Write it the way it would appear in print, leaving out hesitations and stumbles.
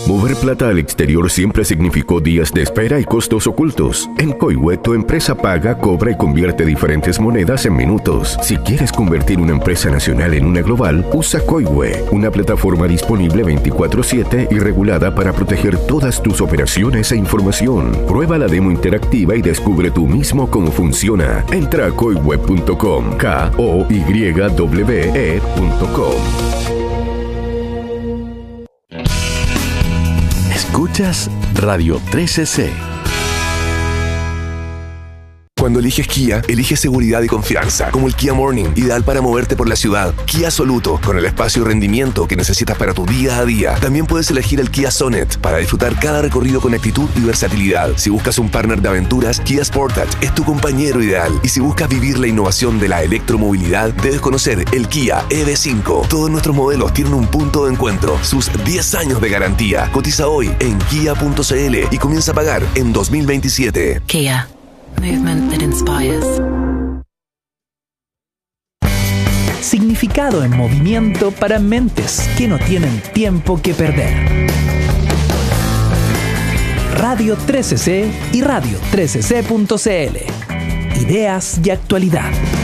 Mover plata al exterior siempre significó días de espera y costos ocultos. En Koiwe, tu empresa paga, cobra y convierte diferentes monedas en minutos. Si quieres convertir una empresa nacional en una global, usa Koiwe, una plataforma disponible 24/7 y regulada para proteger todas tus operaciones e información. Prueba la demo interactiva y descubre tú mismo cómo funciona. Entra a koiwe.com, koywe.com. Escuchas Radio 13C. Cuando eliges Kia, eliges seguridad y confianza, como el Kia Morning, ideal para moverte por la ciudad. Kia Soluto, con el espacio y rendimiento que necesitas para tu día a día. También puedes elegir el Kia Sonet, para disfrutar cada recorrido con actitud y versatilidad. Si buscas un partner de aventuras, Kia Sportage es tu compañero ideal. Y si buscas vivir la innovación de la electromovilidad, debes conocer el Kia EV5. Todos nuestros modelos tienen un punto de encuentro, sus 10 años de garantía. Cotiza hoy en kia.cl y comienza a pagar en 2027. Kia. Movement that inspires. Significado en movimiento para mentes que no tienen tiempo que perder. Radio 13C y radio13c.cl. Ideas y actualidad.